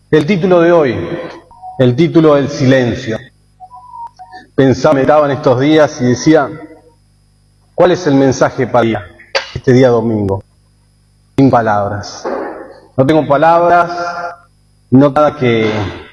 El título de hoy, el título del silencio. Meditaba en estos días y decía, ¿cuál es el mensaje para este día domingo? Sin palabras. No tengo palabras, no nada que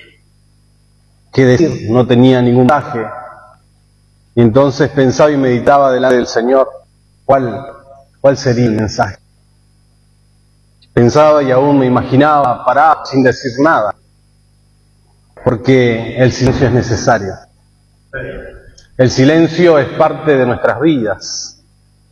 decir, no tenía ningún mensaje. Y entonces pensaba y meditaba delante del Señor, ¿cuál sería el mensaje? Pensaba y aún me imaginaba parado sin decir nada, porque el silencio es necesario. El silencio es parte de nuestras vidas.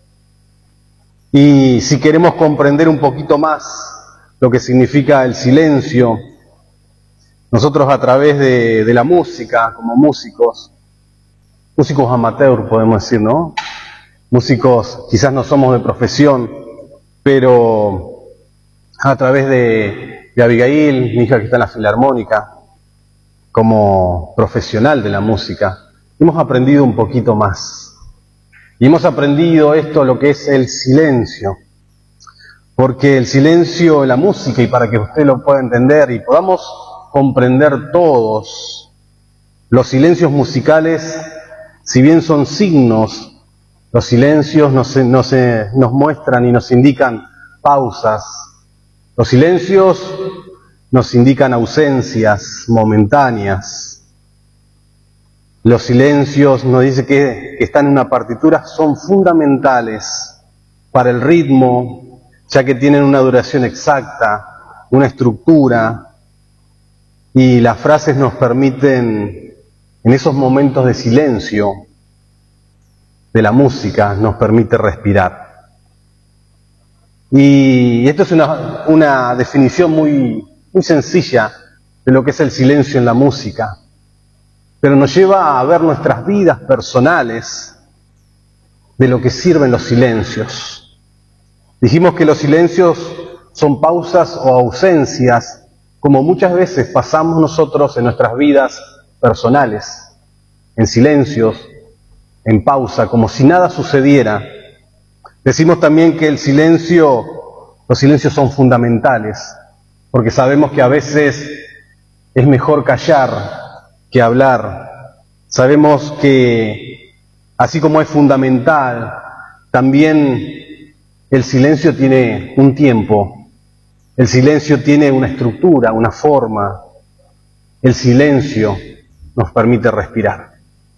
Y si queremos comprender un poquito más lo que significa el silencio, nosotros a través de la música, como músicos amateur podemos decir, ¿no? Músicos, quizás no somos de profesión, pero a través de Abigail, mi hija que está en la Filarmónica, como profesional de la música, hemos aprendido un poquito más. Y hemos aprendido esto, lo que es el silencio. Porque el silencio en la música, y para que usted lo pueda entender y podamos comprender todos, los silencios musicales, si bien son signos, los silencios nos muestran y nos indican pausas. Los silencios nos indican ausencias momentáneas. Los silencios nos dice que están en una partitura, son fundamentales para el ritmo, ya que tienen una duración exacta, una estructura, y las frases nos permiten, en esos momentos de silencio de la música, nos permite respirar. Y esto es una definición muy sencilla de lo que es el silencio en la música, pero nos lleva a ver nuestras vidas personales de lo que sirven los silencios. Dijimos que los silencios son pausas o ausencias, como muchas veces pasamos nosotros en nuestras vidas personales, en silencios, en pausa, como si nada sucediera. Decimos también que los silencios son fundamentales, porque sabemos que a veces es mejor callar que hablar. Sabemos que, así como es fundamental, también el silencio tiene un tiempo, el silencio tiene una estructura, una forma. El silencio nos permite respirar.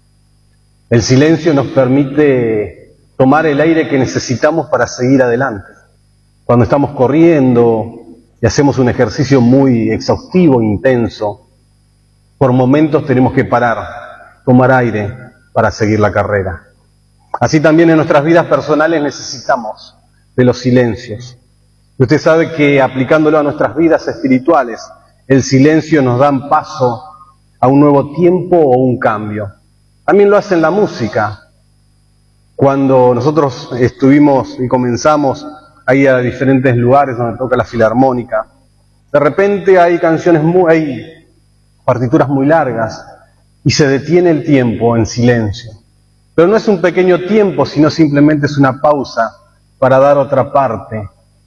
El silencio nos permite tomar el aire que necesitamos para seguir adelante. Cuando estamos corriendo y hacemos un ejercicio muy exhaustivo, intenso, por momentos tenemos que parar, tomar aire para seguir la carrera. Así también en nuestras vidas personales necesitamos de los silencios. Y usted sabe que aplicándolo a nuestras vidas espirituales, el silencio nos da paso a un nuevo tiempo o un cambio. También lo hace en la música. Cuando nosotros estuvimos y comenzamos a ir a diferentes lugares donde toca la Filarmónica, de repente hay hay partituras muy largas y se detiene el tiempo en silencio. Pero no es un pequeño tiempo, sino simplemente es una pausa para dar otra parte.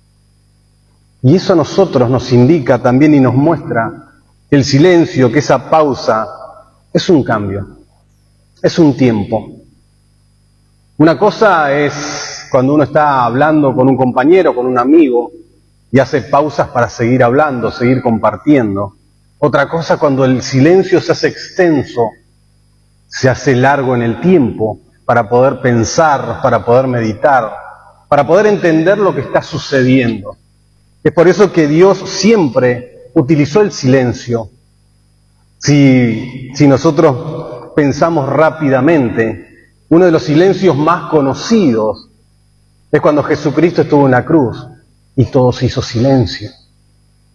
Y eso a nosotros nos indica también y nos muestra que el silencio, que esa pausa, es un cambio, es un tiempo. Una cosa es cuando uno está hablando con un compañero, con un amigo, y hace pausas para seguir hablando, seguir compartiendo. Otra cosa cuando el silencio se hace extenso, se hace largo en el tiempo, para poder pensar, para poder meditar, para poder entender lo que está sucediendo. Es por eso que Dios siempre utilizó el silencio. Si nosotros pensamos rápidamente, uno de los silencios más conocidos es cuando Jesucristo estuvo en la cruz y todo se hizo silencio.